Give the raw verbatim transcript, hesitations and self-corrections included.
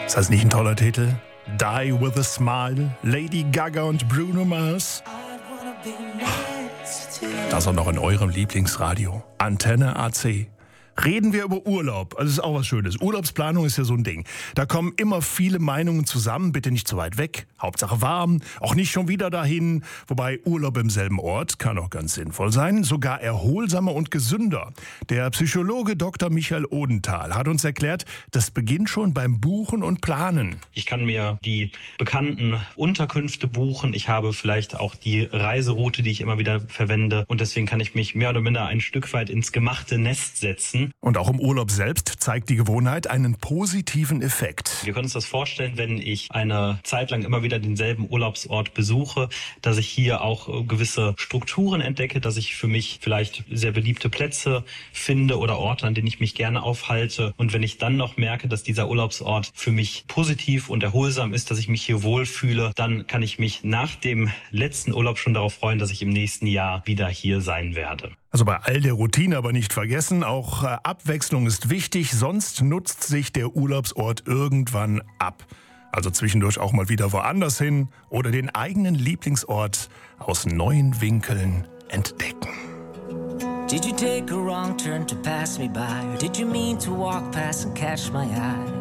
Ist das nicht ein toller Titel? Die with a Smile, Lady Gaga und Bruno Mars. Das auch noch in eurem Lieblingsradio. Antenne A C. Reden wir über Urlaub. Also das ist auch was Schönes. Urlaubsplanung ist ja so ein Ding. Da kommen immer viele Meinungen zusammen. Bitte nicht zu weit weg. Hauptsache warm. Auch nicht schon wieder dahin. Wobei Urlaub im selben Ort kann auch ganz sinnvoll sein. Sogar erholsamer und gesünder. Der Psychologe Doktor Michael Odenthal hat uns erklärt, das beginnt schon beim Buchen und Planen. Ich kann mir die bekannten Unterkünfte buchen. Ich habe vielleicht auch die Reiseroute, die ich immer wieder verwende. Und deswegen kann ich mich mehr oder minder ein Stück weit ins gemachte Nest setzen. Und auch im Urlaub selbst zeigt die Gewohnheit einen positiven Effekt. Wir können uns das vorstellen, wenn ich eine Zeit lang immer wieder denselben Urlaubsort besuche, dass ich hier auch gewisse Strukturen entdecke, dass ich für mich vielleicht sehr beliebte Plätze finde oder Orte, an denen ich mich gerne aufhalte. Und wenn ich dann noch merke, dass dieser Urlaubsort für mich positiv und erholsam ist, dass ich mich hier wohlfühle, dann kann ich mich nach dem letzten Urlaub schon darauf freuen, dass ich im nächsten Jahr wieder hier sein werde. Also bei all der Routine aber nicht vergessen, auch äh, Abwechslung ist wichtig, sonst nutzt sich der Urlaubsort irgendwann ab. Also zwischendurch auch mal wieder woanders hin oder den eigenen Lieblingsort aus neuen Winkeln entdecken. Did you take a wrong turn to pass me by? Or did you mean to walk past and catch my eye?